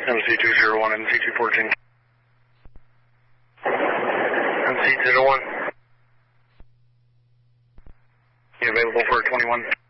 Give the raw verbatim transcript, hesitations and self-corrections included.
M C two zero one, M C two fourteen. M C zero one. You available for twenty-one?